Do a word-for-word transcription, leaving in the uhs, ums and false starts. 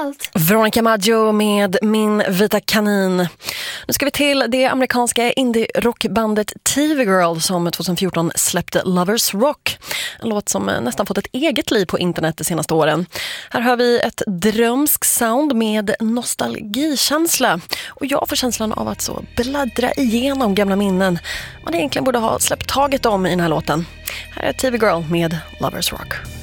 allt. Veronica Maggio med Min vita kanin. Nu ska vi till det amerikanska indie-rockbandet T V Girl som tjugohundrafjorton släppte Lovers Rock. En låt som nästan fått ett eget liv på internet de senaste åren. Här hör vi ett drömsk sound med nostalgikänsla. Och jag får känslan av att så bläddra igenom gamla minnen man egentligen borde ha släppt taget om i den här låten. Här är T V Girl med Lovers Rock.